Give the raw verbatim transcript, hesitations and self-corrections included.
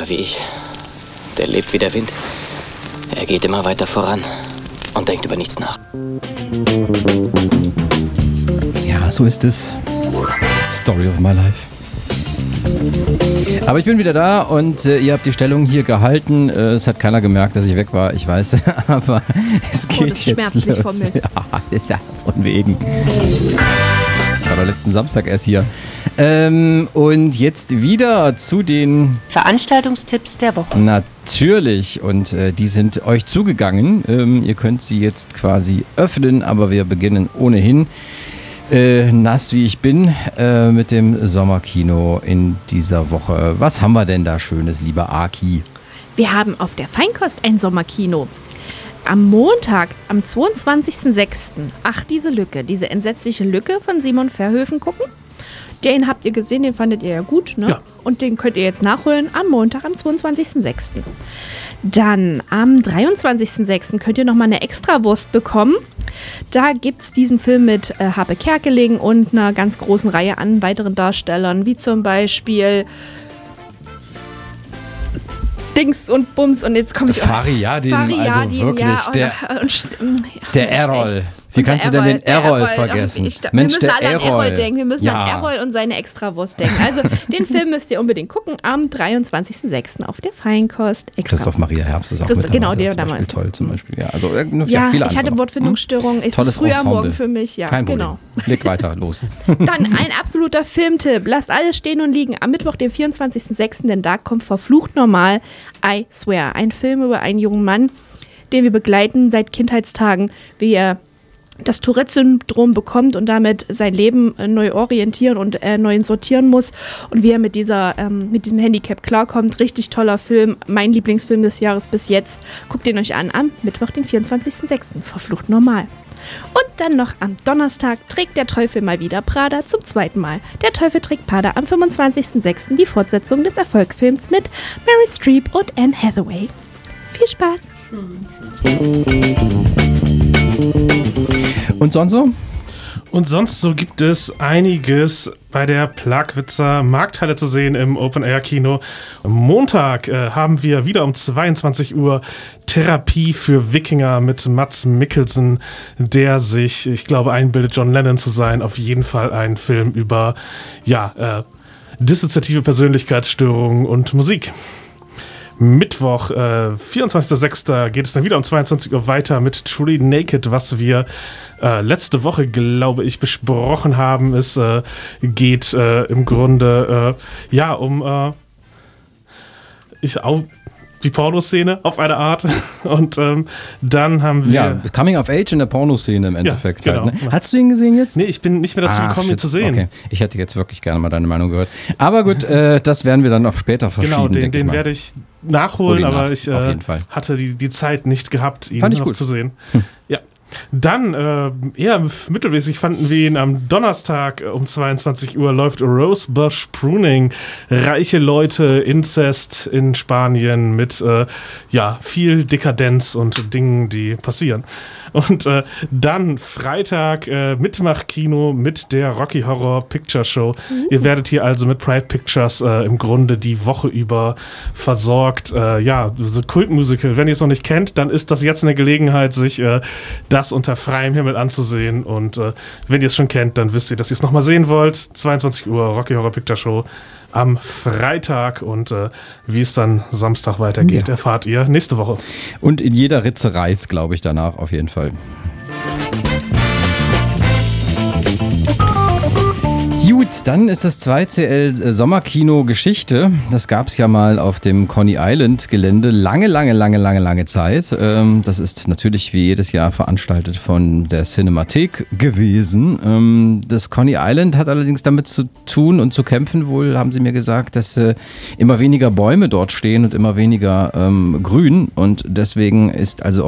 wie ich. Der lebt wie der Wind. Er geht immer weiter voran und denkt über nichts nach. Ja, so ist es. Story of my life. Aber ich bin wieder da und äh, ihr habt die Stellung hier gehalten. Äh, es hat keiner gemerkt, dass ich weg war, ich weiß. Aber es geht oh, das jetzt los. Vermisst. Ja, ist ja von wegen. Ich war doch letzten Samstag erst hier. Ähm, und jetzt wieder zu den Veranstaltungstipps der Woche. Natürlich. Und äh, die sind euch zugegangen. Ähm, ihr könnt sie jetzt quasi öffnen, aber wir beginnen ohnehin. Äh, nass wie ich bin, äh, mit dem Sommerkino in dieser Woche. Was haben wir denn da Schönes, lieber Aki? Wir haben auf der Feinkost ein Sommerkino. Am Montag, am zweiundzwanzigsten sechsten Ach, diese Lücke, diese entsetzliche Lücke von Simon Verhoeven gucken. Den habt ihr gesehen, den fandet ihr ja gut, ne? Ja. Und den könnt ihr jetzt nachholen am Montag, am zweiundzwanzigsten sechsten Dann am dreiundzwanzigsten sechsten könnt ihr nochmal eine Extrawurst bekommen. Da gibt es diesen Film mit äh, Harpe Kerkeling und einer ganz großen Reihe an weiteren Darstellern, wie zum Beispiel Dings und Bums und jetzt komme ich... Fariadim, also wirklich, ja, der, und, und, und, der Errol. Wie kannst du denn den Errol, Errol vergessen? Ich, ich, Mensch, wir müssen alle an Errol denken. Wir müssen ja. an Errol und seine Extrawurst denken. Also den Film müsst ihr unbedingt gucken am dreiundzwanzigsten sechsten auf der Feinkost. Christoph Maria Herbst ist auch Christ, mit Genau, der damals. Toll zum Beispiel. Ja, also, ja, ja viele ich hatte Wortfindungsstörungen. Hm? Es ist früh am Morgen für mich. Ja, Kein genau. Problem. Leg weiter, los. Dann ein absoluter Filmtipp. Lasst alles stehen und liegen am Mittwoch, den vierundzwanzigsten sechsten Denn da kommt Verflucht normal, I Swear. Ein Film über einen jungen Mann, den wir begleiten seit Kindheitstagen, wie er das Tourette-Syndrom bekommt und damit sein Leben äh, neu orientieren und äh, neu sortieren muss und wie er mit dieser ähm, mit diesem Handicap klarkommt. Richtig toller Film, mein Lieblingsfilm des Jahres bis jetzt. Guckt ihn euch an am Mittwoch, den vierundzwanzigsten sechsten Verflucht normal. Und dann noch am Donnerstag trägt der Teufel mal wieder Prada zum zweiten Mal. Der Teufel trägt Prada am fünfundzwanzigsten sechsten die Fortsetzung des Erfolgsfilms mit Meryl Streep und Anne Hathaway. Viel Spaß! Und sonst so? Und sonst so gibt es einiges bei der Plagwitzer Markthalle zu sehen im Open-Air-Kino. Am Montag äh, haben wir wieder um zweiundzwanzig Uhr Therapie für Wikinger mit Mads Mikkelsen, der sich, ich glaube, einbildet, John Lennon zu sein. Auf jeden Fall ein Film über, ja, äh, dissoziative Persönlichkeitsstörungen und Musik. Mittwoch, äh, vierundzwanzigsten sechsten geht es dann wieder um zweiundzwanzig Uhr weiter mit Truly Naked, was wir äh, letzte Woche, glaube ich, besprochen haben. Es äh, geht äh, im Grunde äh, ja um äh, ich auch die Pornoszene auf eine Art. Und ähm, dann haben wir... Ja, Coming of Age in der Pornoszene im Endeffekt. Ja, genau. Halt, ne? Hast du ihn gesehen jetzt? Nee, ich bin nicht mehr dazu ah, gekommen, shit. ihn zu sehen. Okay. Ich hätte jetzt wirklich gerne mal deine Meinung gehört. Aber gut, äh, das werden wir dann noch später verschieben. Genau, den, den werde ich nachholen, aber nach, ich äh, hatte die, die Zeit nicht gehabt, ihn noch gut. zu sehen. Hm. Ja. Dann, äh, eher mittelmäßig fanden wir ihn am Donnerstag um zweiundzwanzig Uhr läuft Rosebush Pruning. Reiche Leute, Inzest in Spanien mit äh, ja, viel Dekadenz und Dingen, die passieren. Und äh, dann Freitag äh, Mitmachkino mit der Rocky Horror Picture Show. Mhm. Ihr werdet hier also mit Pride Pictures äh, im Grunde die Woche über versorgt. Äh, ja, so Kultmusical. Wenn ihr es noch nicht kennt, dann ist das jetzt eine Gelegenheit, sich äh, das unter freiem Himmel anzusehen. Und äh, wenn ihr es schon kennt, dann wisst ihr, dass ihr es nochmal sehen wollt. zweiundzwanzig Uhr Rocky Horror Picture Show am Freitag und äh, wie es dann Samstag weitergeht, ja. erfahrt ihr nächste Woche. Und in jeder Ritze reizt, glaube ich, danach auf jeden Fall. Gut, dann ist das zwei C L Sommerkino Geschichte. Das gab es ja mal auf dem Coney Island Gelände lange, lange, lange, lange, lange Zeit. Das ist natürlich wie jedes Jahr veranstaltet von der Cinemathek gewesen. Das Coney Island hat allerdings damit zu tun und zu kämpfen, wohl haben sie mir gesagt, dass immer weniger Bäume dort stehen und immer weniger ähm, Grün. Und deswegen ist also